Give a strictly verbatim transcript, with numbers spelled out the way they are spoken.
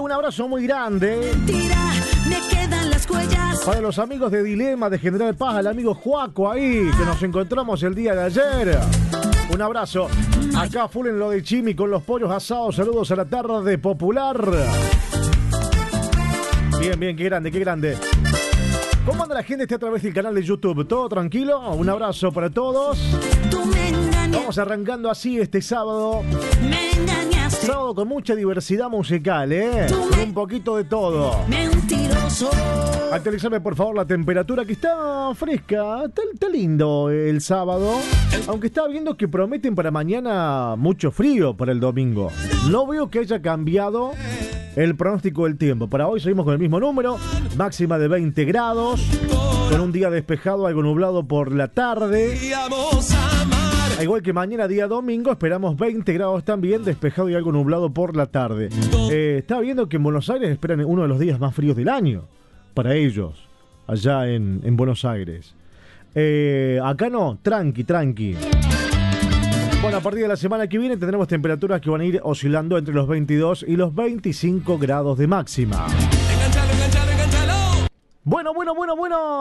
un abrazo muy grande. Tira, me quedan las huellas. Para los amigos de Dilema de General Paz, al amigo Juaco ahí, que nos encontramos el día de ayer. Un abrazo. Acá full en lo de Chimi con los pollos asados. Saludos a la tarde popular. Bien, bien, qué grande, qué grande. ¿Cómo anda la gente? Está a través del canal de YouTube. ¿Todo tranquilo? Un abrazo para todos. Tú me engañaste. Vamos arrancando así este sábado. Me engañaste. Sábado con mucha diversidad musical, ¿eh? Con un poquito de todo. Mentiroso. Actualizame por favor la temperatura, que está fresca. Está, está lindo el sábado. Aunque estaba viendo que prometen para mañana mucho frío para el domingo. No veo que haya cambiado el pronóstico del tiempo. Para hoy seguimos con el mismo número. Máxima de veinte grados. Con un día despejado, algo nublado por la tarde. Igual que mañana, día domingo, esperamos veinte grados también, despejado y algo nublado por la tarde. Eh, estaba viendo que en Buenos Aires esperan uno de los días más fríos del año. Para ellos, allá en, en Buenos Aires. Eh, acá no, tranqui, tranqui. Bueno, a partir de la semana que viene tendremos temperaturas que van a ir oscilando entre los veintidós y los veinticinco grados de máxima. Bueno, bueno, bueno, bueno.